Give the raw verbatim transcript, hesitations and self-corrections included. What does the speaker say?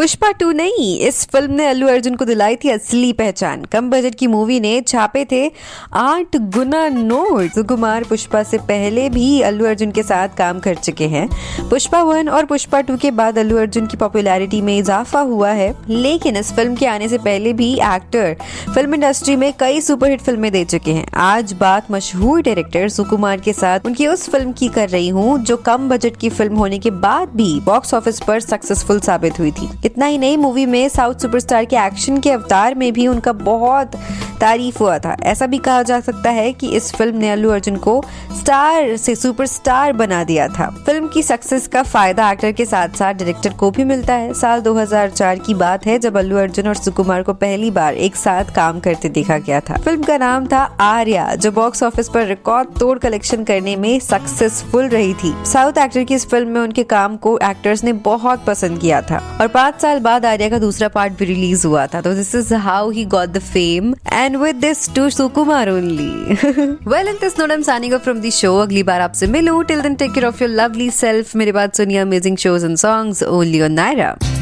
Pushpa to नहीं, इस film ने अल्लू अर्जुन को दिलाई थी असली पहचान। कम बजट की मूवी ने छापे थे आठ गुना नोट। सुकुमार पुष्पा से पहले भी अल्लू अर्जुन के साथ काम कर चुके हैं। पुष्पा वन और पुष्पा टू के बाद अल्लू अर्जुन की पॉपुलैरिटी में इजाफा हुआ है, लेकिन इस फिल्म के आने से पहले भी एक्टर फिल्म इंडस्ट्री में कई सुपरहिट फिल्में दे चुके हैं। आज बात मशहूर डायरेक्टर सुकुमार के साथ उनकी उस फिल्म की कर रही हूँ जो कम बजट की फिल्म होने के बाद भी बॉक्स ऑफिस पर सक्सेसफुल साबित हुई थी। इतना ही नहीं, मूवी में साउथ सुपरस्टार के एक्शन के अवतार में भी उनका बहुत तारीफ हुआ था। ऐसा भी कहा जा सकता है कि इस फिल्म ने अल्लू अर्जुन को स्टार से सुपरस्टार बना दिया था। फिल्म की सक्सेस का फायदा एक्टर के साथ साथ डायरेक्टर को भी मिलता है। साल दो हज़ार चार की बात है जब अल्लू अर्जुन और सुकुमार को पहली बार एक साथ काम करते देखा गया था। फिल्म का नाम था आर्या, जो बॉक्स ऑफिस पर रिकॉर्ड तोड़ कलेक्शन करने में सक्सेसफुल रही थी। साउथ एक्टर की इस फिल्म में उनके काम को एक्टर्स ने बहुत पसंद किया था और पाँच साल बाद आर्या का दूसरा पार्ट भी रिलीज हुआ था। तो this is how he got the fame and with this to Sukumar only. Well, in this note I am signing off from the show. अगली बार आपसे मिलूं। Till then take care of your lovely self. मेरे बात सुनिए amazing shows and songs only on Naira.